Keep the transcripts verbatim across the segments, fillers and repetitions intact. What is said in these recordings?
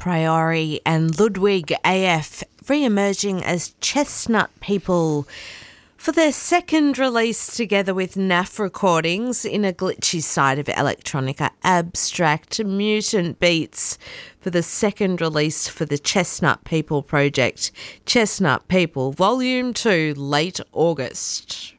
Priori and Ludwig A F re-emerging as Chestnut People for their second release together with N A F Recordings in a glitchy side of electronica, Abstract Mutant Beats, for the second release for the Chestnut People project, Chestnut People Volume two, late August.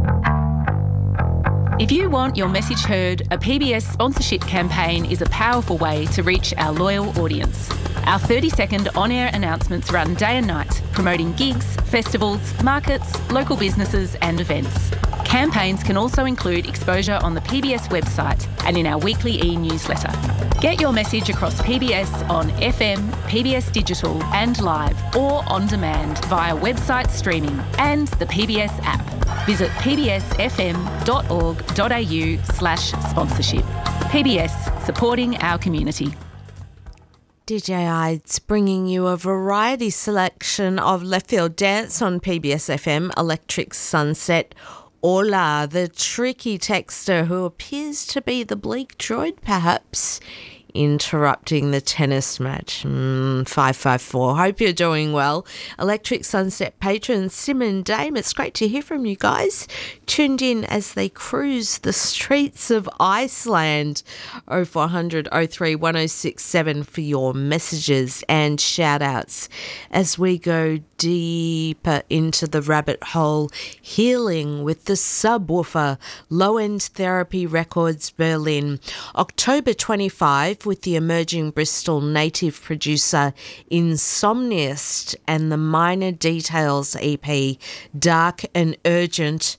If you want your message heard, a P B S sponsorship campaign is a powerful way to reach our loyal audience. Our thirty-second on-air announcements run day and night, promoting gigs, festivals, markets, local businesses and events. Campaigns can also include exposure on the P B S website and in our weekly e-newsletter. Get your message across P B S on F M, P B S Digital and live or on demand via website streaming and the P B S app. Visit pbsfm.org.au slash sponsorship. P B S, supporting our community. D J Ides bringing you a variety selection of left field dance on P B S F M, Electric Sunset. Ola, the tricky texter who appears to be the Bleak Droid perhaps, interrupting the tennis match. Mm, five five four. Hope you're doing well. Electric Sunset patron Sim and Dame, it's great to hear from you guys. Tuned in as they cruise the streets of Iceland. oh four hundred oh three one oh six seven for your messages and shout outs as we go deeper into the rabbit hole, healing with the Subwoofer, Low End Therapy Records Berlin. October twenty-fifth with the emerging Bristol native producer Insomniast and the Minor Details E P, Dark and Urgent,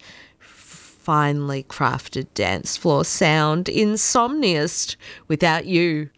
finely crafted dance floor sound. Insomniast, Without You.